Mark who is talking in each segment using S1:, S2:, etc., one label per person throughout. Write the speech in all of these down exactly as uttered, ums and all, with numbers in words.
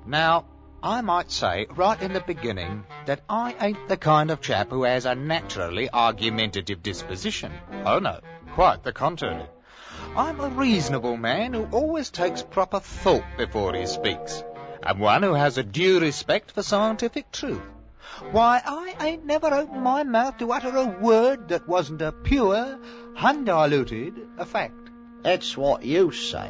S1: Now, I might say right in the beginning that I ain't the kind of chap who has a naturally argumentative disposition. Oh no, quite the contrary. I'm a reasonable man who always takes proper thought before he speaks, and one who has a due respect for scientific truth. Why, I ain't never opened my mouth to utter a word that wasn't a pure, undiluted fact.
S2: That's what you say.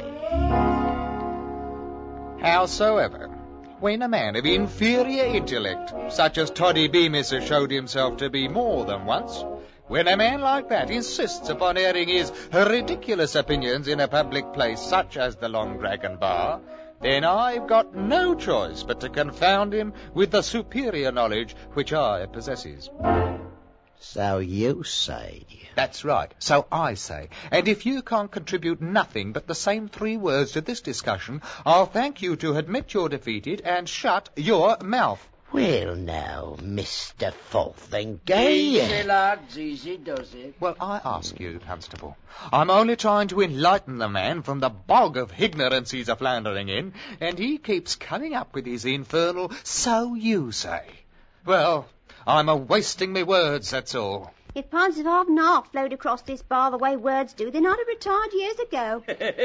S1: Howsoever, when a man of inferior intellect, such as Toddy Beamish has showed himself to be more than once, when a man like that insists upon airing his ridiculous opinions in a public place such as the Long Dragon Bar, then I've got no choice but to confound him with the superior knowledge which I possesses.
S2: So you say.
S1: That's right, so I say. And if you can't contribute nothing but the same three words to this discussion, I'll thank you to admit you're defeated and shut your mouth.
S2: Well now, Mister Fotheringay.
S3: Easy, lads, easy does it.
S1: Well, I ask you, Constable. I'm only trying to enlighten the man from the bog of ignorance he's a-floundering in, and he keeps coming up with his infernal "so you say." Well, I'm a-wasting me words, that's all.
S4: If pints of half and half flowed across this bar the way words do, then I'd have retired years ago.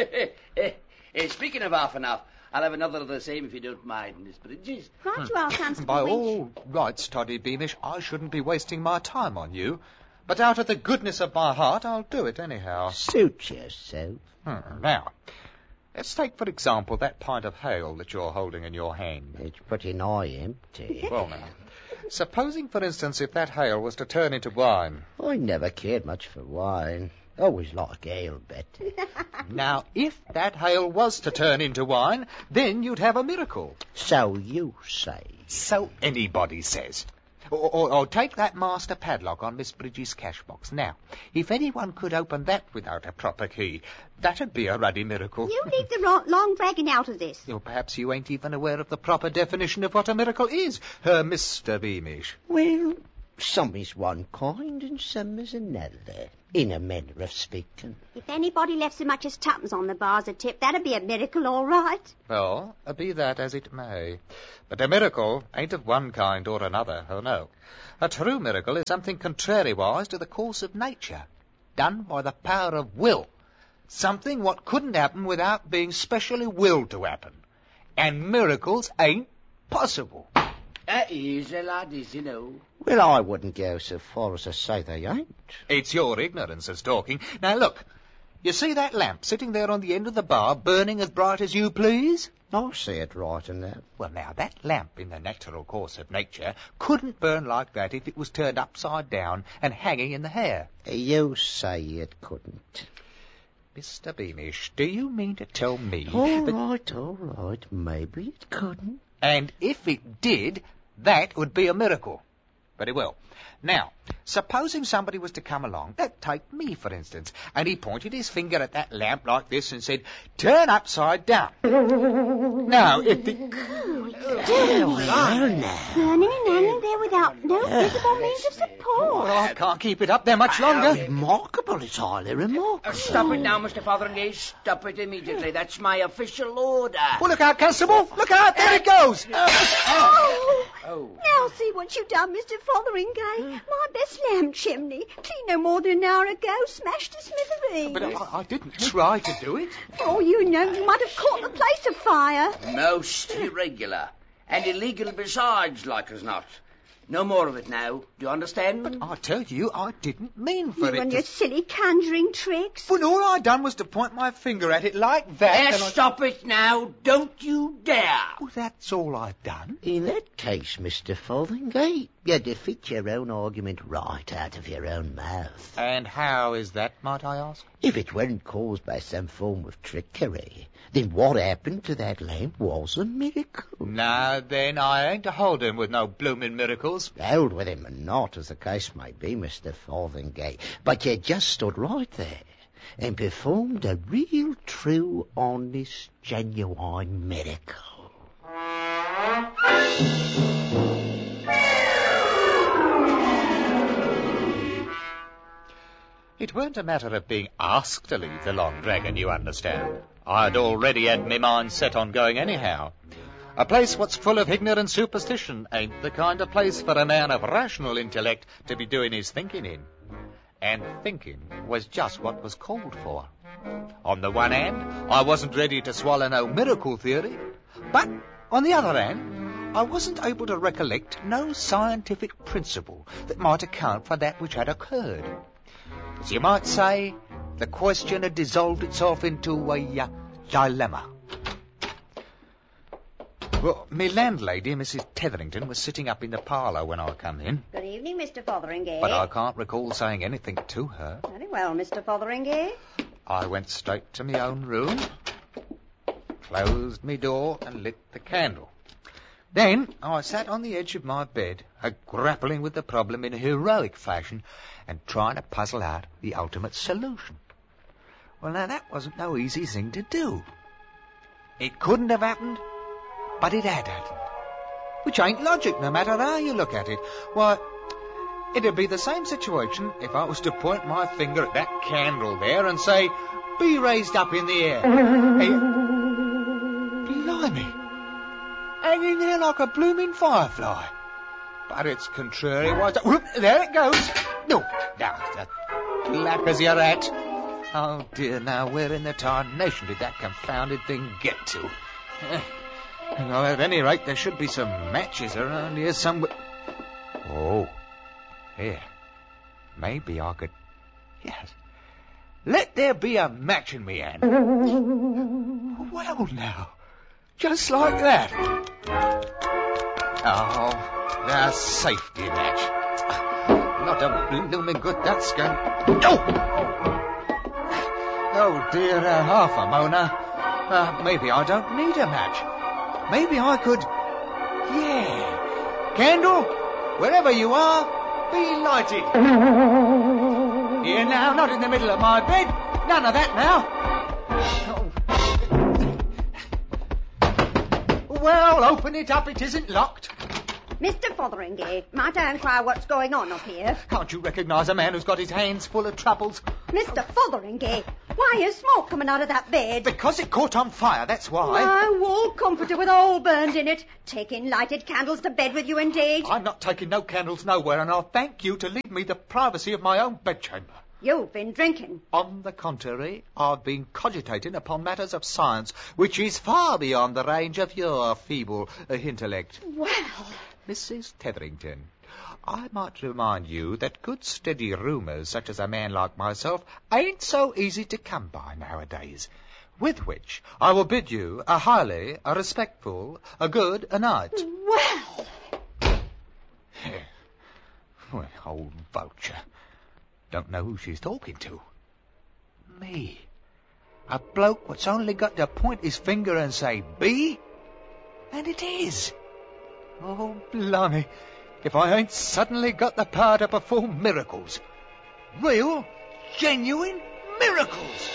S3: Hey, speaking of half and half, I'll have another of the same if you don't mind, Miss Bridges.
S4: Right you are, Constable
S1: By
S4: Winch.
S1: all rights, Toddy Beamish, I shouldn't be wasting my time on you, but out of the goodness of my heart, I'll do it anyhow.
S2: Suit yourself.
S1: Hmm, now, let's take, for example, that pint of ale that you're holding in your hand.
S2: It's pretty nigh empty.
S1: Well, now, supposing, for instance, if that ale was to turn into wine.
S2: I never cared much for wine. Always like ale better.
S1: Now, if that ale was to turn into wine, then you'd have a miracle.
S2: So you say.
S1: So anybody says. Or, or, or take that master padlock on Miss Bridges' cash box. Now, if anyone could open that without a proper key, that'd be a ruddy miracle.
S4: You leave the ro- Long Dragon out of this.
S1: Or perhaps you ain't even aware of the proper definition of what a miracle is, uh, Mister Beamish.
S2: Well, some is one kind and some is another, in a manner of speaking.
S4: If anybody left so much as tuppence on the bar as a tip, that'd be a miracle, all right.
S1: Well, be that as it may. But a miracle ain't of one kind or another, oh no. A true miracle is something contrariwise to the course of nature, done by the power of will. Something what couldn't happen without being specially willed to happen. And miracles ain't possible.
S3: Uh, easy, lad, easy, no.
S2: Well, I wouldn't go so far as to say they ain't.
S1: It's your ignorance that's talking. Now, look, you see that lamp sitting there on the end of the bar, burning as bright as you please?
S2: I see it right enough.
S1: Well, now, that lamp in the natural course of nature couldn't burn like that if it was turned upside down and hanging in the air.
S2: You say it couldn't.
S1: Mister Beamish, do you mean to tell me
S2: All
S1: that...
S2: right, all right, maybe it couldn't.
S1: And if it did, that would be a miracle. Very well. Now, supposing somebody was to come along, uh, take me, for instance, and he pointed his finger at that lamp like this and said, "Turn upside down." Now, if the...
S2: Oh, well, now.
S4: Burning and hanging there without no visible means of support.
S1: Well, I can't keep it up there much longer.
S2: Remarkable, it's highly remarkable.
S3: Uh, stop it now, Mister Fotheringay. Stop it immediately. That's my official order.
S1: Well, look out, Constable. Look out. There it goes.
S4: Oh!
S3: Oh.
S4: Now see what you've done, Mister Fotheringay. My best lamp chimney, clean no more than an hour ago, smashed to smithereens.
S1: But I, I didn't try to do it.
S4: For all you know, you might have caught the place afire.
S3: Most irregular. And illegal besides, like as not. No more of it now. Do you understand?
S1: I tell you, I didn't mean for
S4: You
S1: it
S4: and
S1: to...
S4: your silly conjuring tricks.
S1: Well, all I done was to point my finger at it like that.
S3: There,
S1: and I...
S3: stop it now. Don't you dare.
S1: Well, that's all I've done.
S2: In that case, Mister Fotheringay, you defeat your own argument right out of your own mouth.
S1: And how is that, might I ask?
S2: If it weren't caused by some form of trickery, then what happened to that lamp was a miracle.
S1: Now, then, I ain't a-holding with no bloomin' miracles.
S2: Held with him or not, as the case may be, Mister Fotheringay, but you just stood right there and performed a real, true, honest, genuine miracle.
S1: It weren't a matter of being asked to leave the Long Dragon, you understand. I'd already had my mind set on going anyhow. A place what's full of ignorant superstition ain't the kind of place for a man of rational intellect to be doing his thinking in. And thinking was just what was called for. On the one hand, I wasn't ready to swallow no miracle theory, but on the other hand, I wasn't able to recollect no scientific principle that might account for that which had occurred. As you might say, the question had dissolved itself into a uh, dilemma. Well, my landlady, Missus Tetherington, was sitting up in the parlour when I come in.
S4: Good evening, Mister Fotheringay.
S1: But I can't recall saying anything to her.
S4: Very well, Mister Fotheringay.
S1: I went straight to my own room, closed my door and lit the candle. Then I sat on the edge of my bed, uh, grappling with the problem in a heroic fashion and trying to puzzle out the ultimate solution. Well, now, that wasn't no easy thing to do. It couldn't have happened, but it had happened. Which ain't logic, no matter how you look at it. Why, it'd be the same situation if I was to point my finger at that candle there and say, be raised up in the air. Hey, blimey, hanging there like a blooming firefly. But it's contrariwise. Whoop, there it goes. No, that's as black as your hat. Oh, dear, now where in the tarnation did that confounded thing get to? Well, at any rate, there should be some matches around here somewhere. Oh, here. Maybe I could... Yes. Let there be a match in me hand. Well, now. Just like that. Oh, a safety match. Not a blooming good that's going... Oh! Oh, dear, uh, half a moaner. Uh, maybe I don't need a match. Maybe I could... Yeah. Candle, wherever you are, be lighted. Here now, not in the middle of my bed. None of that now. Oh. Well, open it up. It isn't locked.
S4: Mister Fotheringay, might I inquire what's going on up here?
S1: Can't you recognise a man who's got his hands full of troubles?
S4: Mister Fotheringay, why is smoke coming out of that bed?
S1: Because it caught on fire, that's why.
S4: My wall comforter with a hole burned in it. Taking lighted candles to bed with you, indeed.
S1: I'm not taking no candles nowhere, and I'll thank you to leave me the privacy of my own bedchamber.
S4: You've been drinking.
S1: On the contrary, I've been cogitating upon matters of science, which is far beyond the range of your feeble uh, intellect.
S4: Well...
S1: Missus Tetherington, I might remind you that good steady rumours such as a man like myself ain't so easy to come by nowadays. With which I will bid you a highly, a respectful, a good a night.
S4: Well...
S1: Well, old vulture. Don't know who she's talking to. Me. A bloke what's only got to point his finger and say, be? And it is. Oh, blimey, if I ain't suddenly got the power to perform miracles. Real, genuine miracles.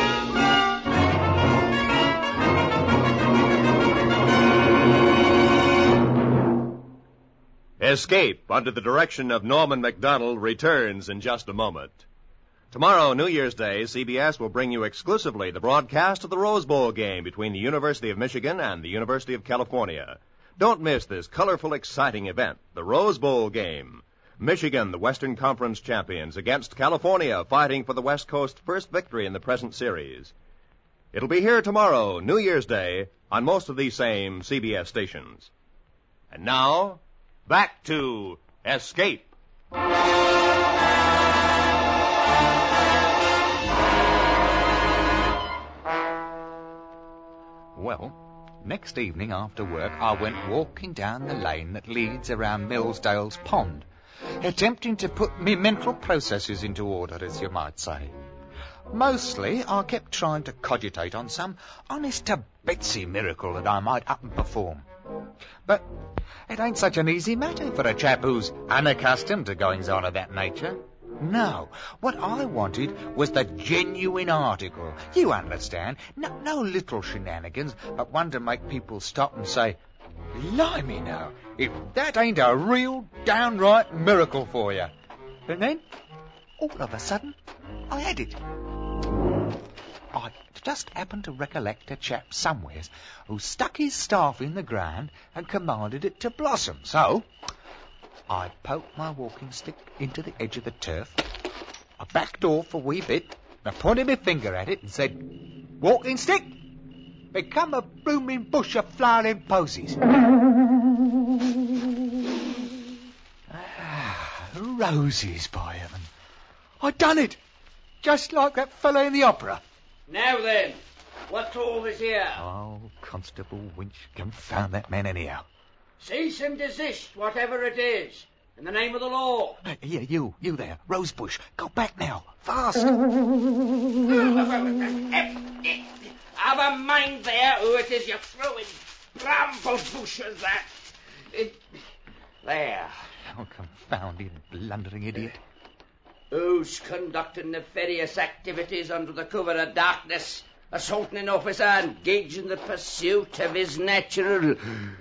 S5: Escape, under the direction of Norman Macdonald, returns in just a moment. Tomorrow, New Year's Day, C B S will bring you exclusively the broadcast of the Rose Bowl game between the University of Michigan and the University of California. Don't miss this colorful, exciting event, the Rose Bowl game. Michigan, the Western Conference champions, against California, fighting for the West Coast's first victory in the present series. It'll be here tomorrow, New Year's Day, on most of these same C B S stations. And now, back to Escape.
S1: Well, next evening after work, I went walking down the lane that leads around Millsdale's Pond, attempting to put me mental processes into order, as you might say. Mostly, I kept trying to cogitate on some honest-to-Betsy miracle that I might up and perform. But it ain't such an easy matter for a chap who's unaccustomed to goings-on of that nature. No, what I wanted was the genuine article. You understand? No, no little shenanigans, but one to make people stop and say, blimey now, if that ain't a real downright miracle for you. And then, all of a sudden, I had it. I just happened to recollect a chap somewheres who stuck his staff in the ground and commanded it to blossom. So I poked my walking stick into the edge of the turf, I backed off a wee bit, and I pointed my finger at it and said, "Walking stick, become a blooming bush of flowering posies." Ah, roses, by heaven. I done it, just like that fellow in the opera.
S3: Now then, what's all this here?
S1: Oh, Constable Winch, confound that man anyhow.
S3: Cease and desist, whatever it is, in the name of the law.
S1: Hey, here, you, you there, Rosebush, go back now, fast.
S3: Have a mind there who it is you're throwing bramble bushes at. It... There.
S1: Oh, confounded, blundering idiot.
S3: Who's conducting nefarious activities under the cover of darkness, assaulting an officer engaged in the pursuit of his natural...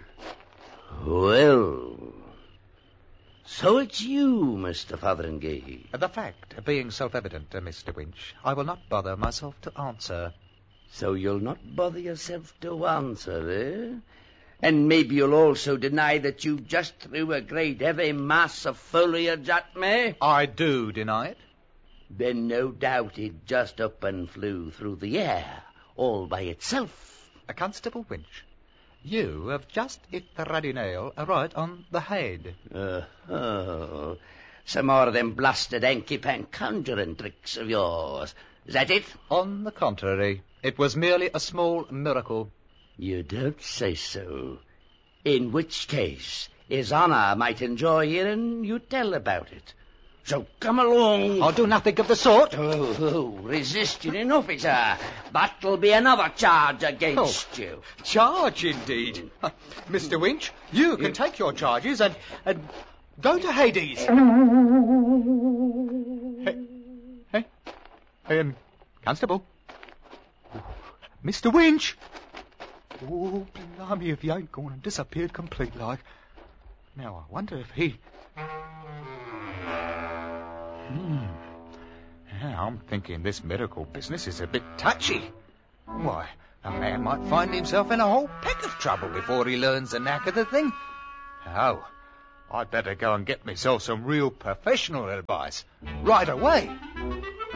S3: Well, so it's you, Mister Fotheringay.
S1: The fact being self-evident, uh, Mister Winch, I will not bother myself to answer.
S3: So you'll not bother yourself to answer, eh? And maybe you'll also deny that you just threw a great heavy mass of foliage at me?
S1: I do deny it.
S3: Then no doubt it just up and flew through the air, all by itself.
S1: Uh, Constable Winch, you have just hit the ruddy nail right on the head.
S3: Uh, oh, some more of them blasted hanky-pank conjuring tricks of yours. Is that it?
S1: On the contrary, it was merely a small miracle.
S3: You don't say so. In which case, His Honour might enjoy hearing you tell about it. So come along.
S1: I'll do nothing of the sort.
S3: Oh, oh, resisting an officer. That'll be another charge against
S1: Oh.
S3: you.
S1: Charge, indeed. Mister Winch, you can take your charges and, and go to Hades. Hey, hey, hey, um, Constable. Mister Winch. Oh, blimey, if he ain't gone and disappeared complete like. Now, I wonder if he... Hmm. Yeah, I'm thinking this miracle business is a bit touchy. Why, a man might find himself in a whole peck of trouble before he learns the knack of the thing. Oh, I'd better go and get myself some real professional advice right away.